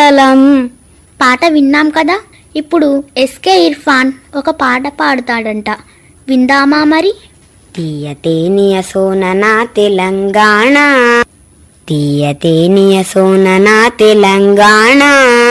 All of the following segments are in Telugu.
మంగళం. పాట విన్నాం కదా. ఇప్పుడు ఎస్కే ఇర్ఫాన్ ఒక పాట పాడుతాడంట, విందామా మరి? తీయతేనియ సోననా తెలంగాణ, తీయతేనియ సోననా తెలంగాణ,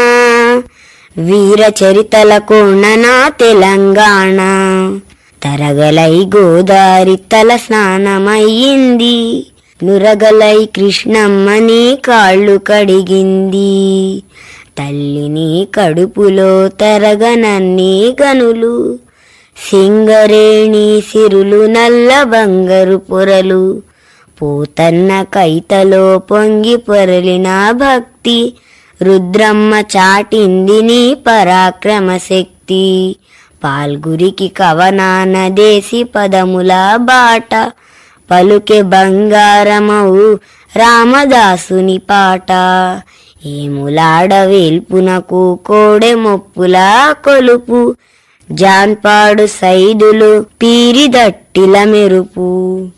వీర చరితల కోణనా తెలంగాణ, తరగలై గోదారి తల స్నానమయ్యింది, నురగలై కృష్ణమ్మని కాళ్ళు కడిగింది, తల్లిని కడుపులో తరగనన్ని గనులు, సింగరేణి సిరులు నల్ల బంగారు పొరలు, పోతన్న కైతలో పొంగి పొరలిన భక్తి, రుద్రమ్మ చాటింది నీ పరాక్రమ శక్తి, పాల్గురికి కవనాన దేశి పదముల బాట, పలుకే బంగారమవు రామదాసుని పాట, ఏములాడ వేల్పునకు కోడె మొప్పుల కొలుపు, జాన్పాడు సైదులు పీరిదట్టిల మెరుపు.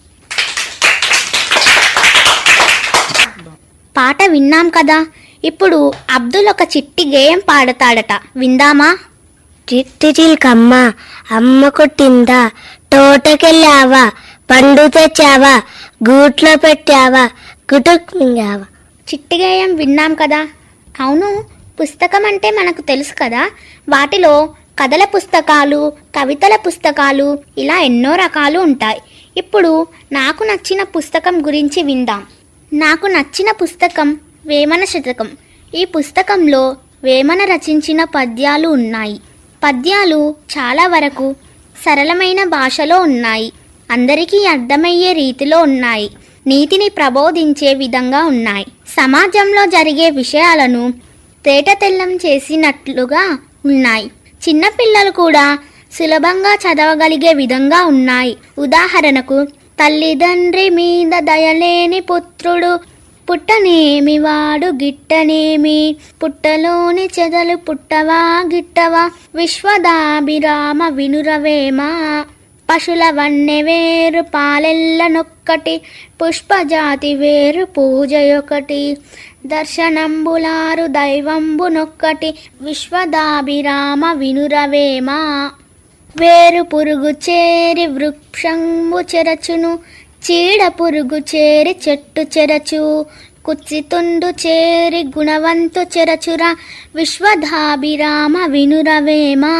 పాట విన్నాం కదా. ఇప్పుడు అబ్దుల్ ఒక చిట్టి గేయం పాడతాడట, విందామా? చిట్టి చిల్కమ్మ అమ్మ కొట్టిందా, తోటకెళ్ళావా, పండు తెచ్చావా, గూట్లో పెట్టావా, గుటుక్ మింగావా. చిట్టి గేయం విన్నాం కదా. అవును, పుస్తకం అంటే మనకు తెలుసు కదా. వాటిలో కథల పుస్తకాలు, కవితల పుస్తకాలు, ఇలా ఎన్నో రకాలు ఉంటాయి. ఇప్పుడు నాకు నచ్చిన పుస్తకం గురించి విందాం. నాకు నచ్చిన పుస్తకం వేమన శతకం. ఈ పుస్తకంలో వేమన రచించిన పద్యాలు ఉన్నాయి. పద్యాలు చాలా వరకు సరళమైన భాషలో ఉన్నాయి, అందరికీ అర్థమయ్యే రీతిలో ఉన్నాయి, నీతిని ప్రబోధించే విధంగా ఉన్నాయి, సమాజంలో జరిగే విషయాలను తేటతెల్లం చేసినట్లుగా ఉన్నాయి, చిన్నపిల్లలు కూడా సులభంగా చదవగలిగే విధంగా ఉన్నాయి. ఉదాహరణకు, తల్లిదండ్రి మీద దయలేని పుత్రుడు పుట్టనేమి, వాడు గిట్టనేమి, పుట్టలోని చెదలు పుట్టవా గిట్టవా, విశ్వదాభిరామ వినురవేమా, పశుల వన్నె వేరు పాలెల్లనొక్కటి, పుష్పజాతి వేరు పూజయొకటి, దర్శనంబులారు దైవంబునొక్కటి, విశ్వదాభిరామ వినురవేమా, వేరు పురుగు చేరి వృక్షంబు చెరచును, చీడ పురుగు చేరి చెట్టు చెరచు, కుచ్చితుండు చేరి గుణవంతు చెరచురా, విశ్వదాభిరామ వినురవేమా,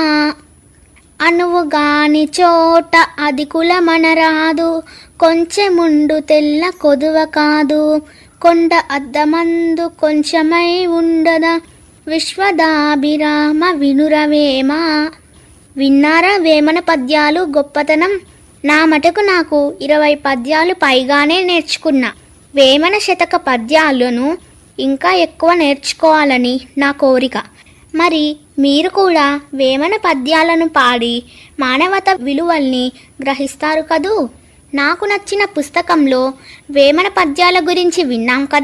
అనువుగాని చోట అది కులమనరాదు, కొంచెముండు తెల్ల కొదువ కాదు, కొండ అద్దమందు కొంచెమై ఉండదా, విశ్వదాభిరామ వినురవేమా. విన్నారా వేమన పద్యాలు గొప్పతనం? నా మటుకు నాకు 20 పద్యాలు పైగానే నేర్చుకున్నా. వేమన శతక పద్యాలను ఇంకా ఎక్కువ నేర్చుకోవాలని నా కోరిక. మరి మీరు కూడా వేమన పద్యాలను పాడి మానవత విలువల్ని గ్రహిస్తారు కదూ. నాకు నచ్చిన పుస్తకంలో వేమన పద్యాల గురించి విన్నాం కదా.